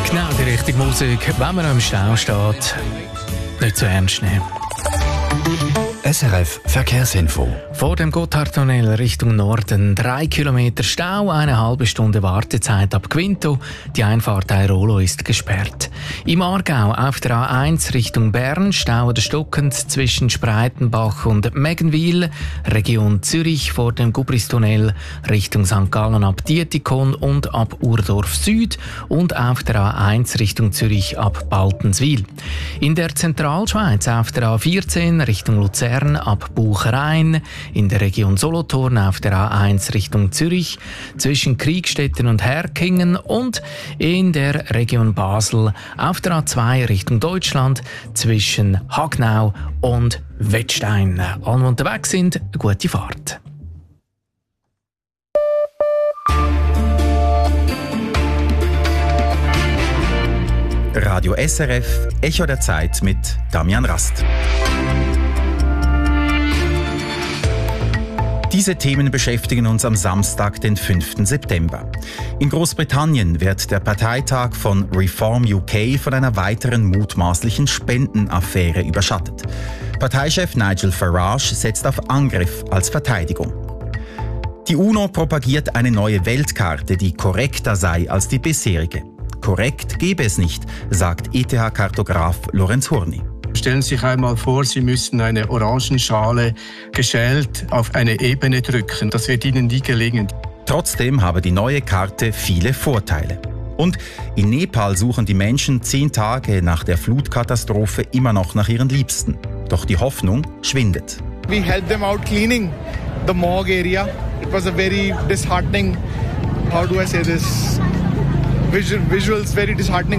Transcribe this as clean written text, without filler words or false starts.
Genau die richtige Musik, wenn man im Stau steht, nicht zu ernst nehmen. SRF Verkehrsinfo. Vor dem Gotthardtunnel Richtung Norden 3 Kilometer Stau, eine halbe Stunde Wartezeit ab Quinto. Die Einfahrt Airolo ist gesperrt. Im Aargau auf der A1 Richtung Bern Stau oder stockend zwischen Spreitenbach und Meggenwil. Region Zürich vor dem Gubristunnel Richtung St. Gallen ab Dietikon und ab Urdorf Süd und auf der A1 Richtung Zürich ab Baltenswil. In der Zentralschweiz auf der A14 Richtung Luzern ab Bucherein, in der Region Solothurn auf der A1 Richtung Zürich, zwischen Kriegstetten und Herkingen und in der Region Basel auf der A2 Richtung Deutschland zwischen Hagnau und Wettstein. Alle, die unterwegs sind, gute Fahrt. Radio SRF, Echo der Zeit mit Damian Rast. Diese Themen beschäftigen uns am Samstag, den 5. September. In Großbritannien wird der Parteitag von Reform UK von einer weiteren mutmaßlichen Spendenaffäre überschattet. Parteichef Nigel Farage setzt auf Angriff als Verteidigung. Die UNO propagiert eine neue Weltkarte, die korrekter sei als die bisherige. Korrekt gebe es nicht, sagt ETH-Kartograf Lorenz Hurni. Stellen Sie sich einmal vor, Sie müssen eine Orangenschale geschält auf eine Ebene drücken. Das wird Ihnen nie gelingen. Trotzdem habe die neue Karte viele Vorteile. Und in Nepal suchen die Menschen 10 Tage nach der Flutkatastrophe immer noch nach ihren Liebsten. Doch die Hoffnung schwindet. We helped them out cleaning the morgue area. It was a very disheartening, how do I say this, visuals very disheartening.